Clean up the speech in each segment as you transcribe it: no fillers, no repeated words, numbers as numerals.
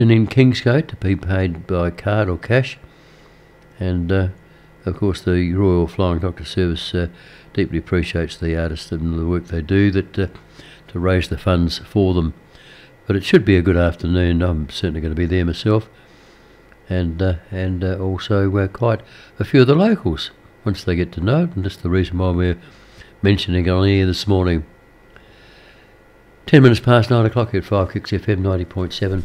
And in Kingsgate to be paid by card or cash. And of course the Royal Flying Doctor Service deeply appreciates the artists and the work they do to raise the funds for them. But it should be a good afternoon. I'm certainly going to be there myself, and also quite a few of the locals once they get to know it, and that's the reason why we're mentioning it on here this morning. 10 minutes past 9 o'clock at 5 Kicks FM 90.7.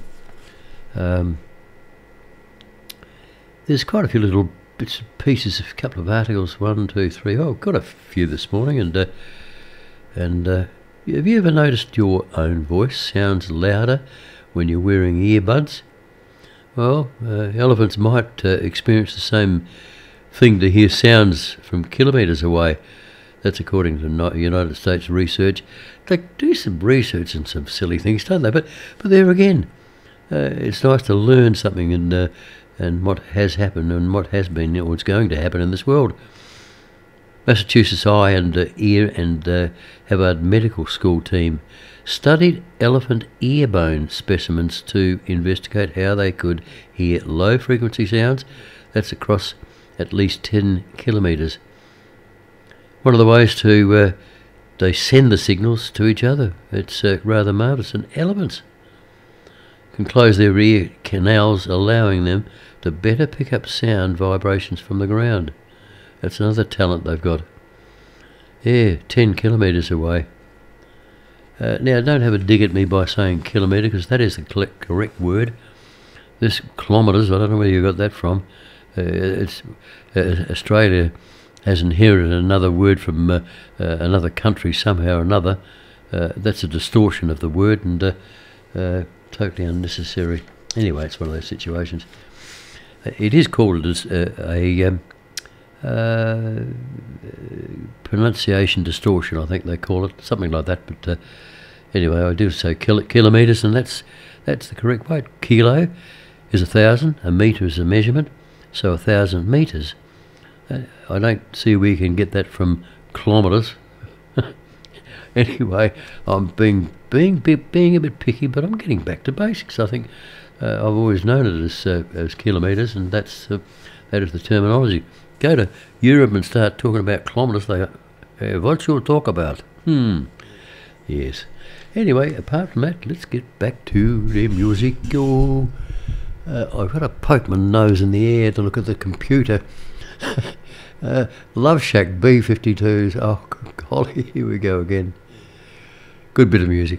There's quite a few little bits and pieces, a couple of articles, 1, 2, 3. Oh, I've got a few this morning, and have you ever noticed your own voice sounds louder when you're wearing earbuds? Well, elephants might experience the same thing to hear sounds from kilometres away. That's according to United States research. They do some research and some silly things, don't they? But there again, it's nice to learn something and what has happened and what has been or what's going to happen in this world. Massachusetts Eye and Ear and Harvard Medical School team studied elephant ear bone specimens to investigate how they could hear low frequency sounds. That's across at least 10 kilometres. One of the ways to they send the signals to each other. It's rather marvellous. And elephants can close their ear canals, allowing them to better pick up sound vibrations from the ground. That's another talent they've got. Yeah, 10 kilometres away. Now, don't have a dig at me by saying kilometre, because that is the correct word. This kilometres, I don't know where you got that from. Australia has inherited another word from another country somehow or another. That's a distortion of the word and totally unnecessary. Anyway, it's one of those situations. It is called a pronunciation distortion, I think they call it, something like that. But anyway, I do say kilometres, and that's the correct way. Kilo is 1,000, a metre is a measurement, so 1,000 metres. I don't see where you can get that from kilometres. Anyway, I'm being a bit picky, but I'm getting back to basics. I think I've always known it as kilometres, and that is the terminology. Go to Europe and start talking about kilometres, they go, what you'll talk about? Yes. Anyway, apart from that, let's get back to the music. I've got to poke my nose in the air to look at the computer. Love Shack B-52s. Oh, golly, here we go again. Good bit of music.